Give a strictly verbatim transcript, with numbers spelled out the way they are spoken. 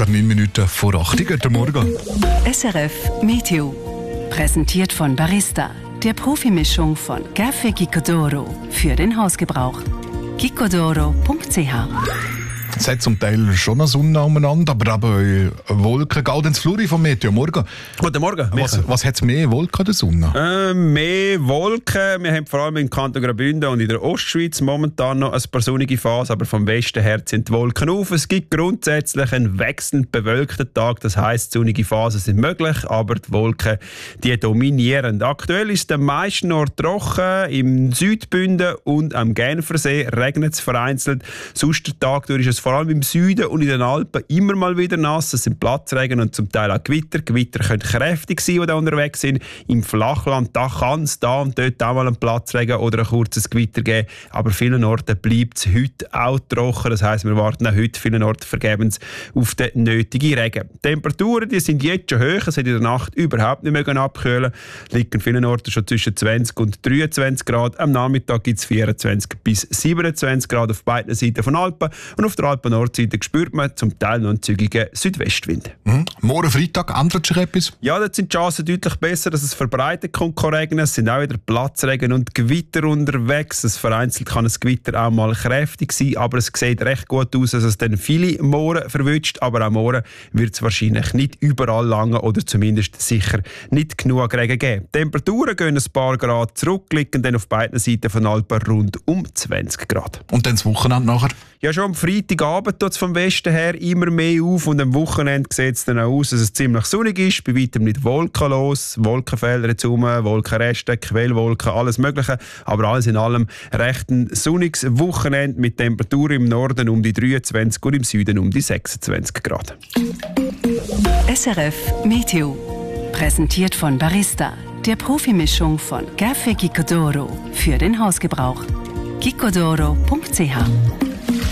gerade neun Minuten vor acht. Guten Morgen. S R F Meteo. Präsentiert von Barista, der Profimischung von Café Gicodoro für den Hausgebrauch. gicodoro punkt c h. Es hat zum Teil schon eine Sonne umeinander, aber eben Wolken. Gaudenz Fluri vom Meteo. Morgen. Guten Morgen. Was, was hat es mehr, Wolken oder Sonne? Äh, mehr Wolken. Wir haben vor allem im Kanton Graubünden und in der Ostschweiz momentan noch eine paar sonnige Phase, aber vom Westen her sind die Wolken auf. Es gibt grundsätzlich einen wechselnd bewölkten Tag. Das heisst, sonnige Phasen sind möglich, aber die Wolken die dominieren. Aktuell ist es am meisten noch trocken. Im Südbünden und am Genfersee regnet es vereinzelt. Sonst der Tag durch ist es vor allem im Süden und in den Alpen immer mal wieder nass. Es sind Platzregen und zum Teil auch Gewitter. Gewitter können kräftig sein, die da unterwegs sind. Im Flachland da kann es da und dort auch mal einen Platzregen oder ein kurzes Gewitter geben. Aber vielen Orten bleibt es heute auch trocken. Das heisst, wir warten auch heute vielen Orten vergebens auf den nötigen Regen. Die Temperaturen die sind jetzt schon hoch. Es hat in der Nacht überhaupt nicht mehr abkühlen. Liegen vielen Orten schon zwischen zwanzig und dreiundzwanzig Grad. Am Nachmittag gibt es vierundzwanzig bis siebenundzwanzig Grad auf beiden Seiten von Alpen. Und auf der Alpen-Nordseite spürt man zum Teil noch einen zügigen Südwestwind. Mhm. Morgen Freitag ändert sich etwas? Ja, dort sind die Chancen deutlich besser, dass es verbreitet kommt, kann regnen. Es sind auch wieder Platzregen und Gewitter unterwegs. Es vereinzelt kann ein Gewitter auch mal kräftig sein, aber es sieht recht gut aus, dass es dann viele Moore verwünscht. Aber auch morgen wird es wahrscheinlich nicht überall lange oder zumindest sicher nicht genug Regen geben. Die Temperaturen gehen ein paar Grad zurück, liegen dann auf beiden Seiten von Alpen rund um zwanzig Grad. Und dann das Wochenende nachher? Ja, schon am Freitagabend tut es vom Westen her immer mehr auf und am Wochenende sieht es dann auch aus, dass es ziemlich sonnig ist, bei weitem nicht wolkenlos, Wolkenfelder jetzt rum, Wolkenreste, Quellwolken, alles Mögliche, aber alles in allem recht ein sonniges Wochenende mit Temperaturen im Norden um die dreiundzwanzig und im Süden um die sechsundzwanzig Grad. S R F Meteo. Präsentiert von Barista, der Profimischung von Café Gicodoro für den Hausgebrauch. gicodoro punkt c h.